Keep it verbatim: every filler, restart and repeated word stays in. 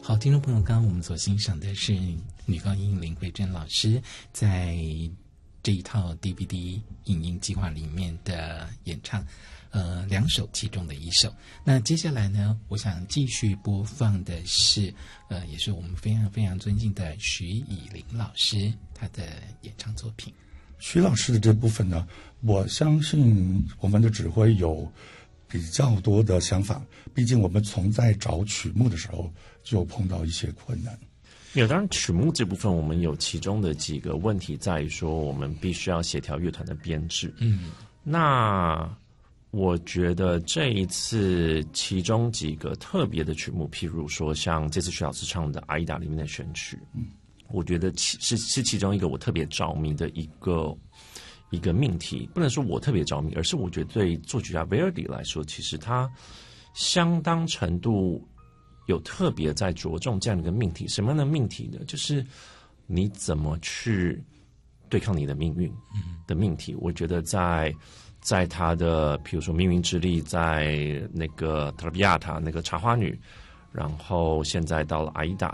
好，听众朋友，刚刚我们所欣赏的是女高音林慧珍老师在这一套 D V D 影音计划里面的演唱，呃，两首其中的一首。那接下来呢，我想继续播放的是，呃，也是我们非常非常尊敬的徐以林老师他的演唱作品。 徐老师的这部分呢，我相信我们的指挥有比较多的想法，毕竟我们从在找曲目的时候就碰到一些困难。 有，当然曲目这部分我们有其中的几个问题在于说，我们必须要协调乐团的编制。嗯，那我觉得这一次其中几个特别的曲目，譬如说像这次徐老师唱的《阿依达》里面的选曲，嗯，我觉得其是是其中一个我特别着迷的一个一个命题。不能说我特别着迷，而是我觉得对作曲家 Verdi 来说，其实他相当程度有特别在着重这样的一个命题。什么样的命题呢？就是你怎么去对抗你的命运的命题。我觉得在在他的比如说命运之力，在那个特拉比亚塔那个茶花女，然后现在到了阿依达，